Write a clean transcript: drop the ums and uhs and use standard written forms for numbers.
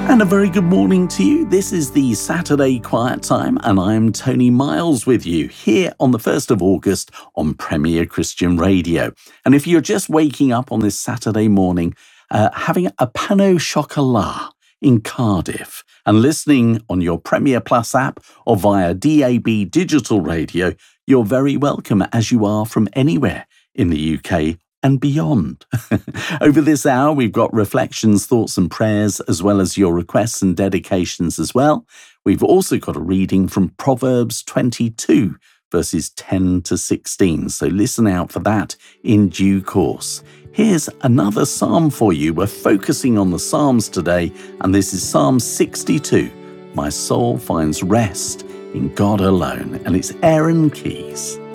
And a very good morning to you. This is the Saturday Quiet Time, and I'm Tony Miles with you here on the 1st of August on Premier Christian Radio. And if you're just waking up on this Saturday morning, having a pain au chocolat in Cardiff and listening on your Premier Plus app or via DAB digital radio, you're very welcome, as you are from anywhere in the UK and beyond. Over this hour, we've got reflections, thoughts and prayers, as well as your requests and dedications as well. We've also got a reading from Proverbs 22, verses 10 to 16. So listen out for that in due course. Here's another psalm for you. We're focusing on the Psalms today, and this is Psalm 62. My soul finds rest in God alone, and it's Aaron Keyes.